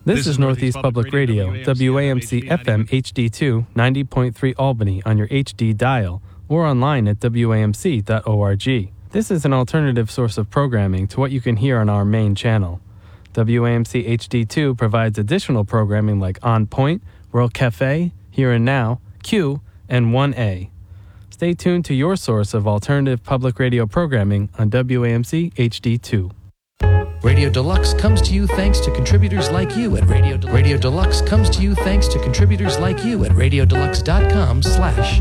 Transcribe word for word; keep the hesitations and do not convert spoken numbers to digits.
This is Northeast Public Radio, W A M C F M H D two, ninety point three Albany on your H D dial, or online at W A M C dot org. This is an alternative source of programming to what you can hear on our main channel. W A M C H D two provides additional programming like On Point, World Cafe, Here and Now, Q, and one A. Stay tuned to your source of alternative public radio programming on W A M C H D two. Radio Deluxe comes to you thanks to contributors like you at Radio Deluxe. Radio Deluxe comes to you thanks to contributors like you at radiodeluxe.com slash